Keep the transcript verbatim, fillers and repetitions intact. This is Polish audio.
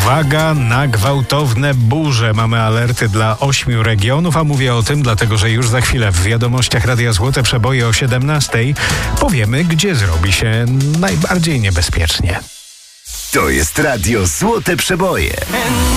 Uwaga na gwałtowne burze. Mamy alerty dla ośmiu regionów, a mówię o tym dlatego, że już za chwilę w wiadomościach Radia Złote Przeboje o siedemnastej powiemy, gdzie zrobi się najbardziej niebezpiecznie. To jest Radio Złote Przeboje.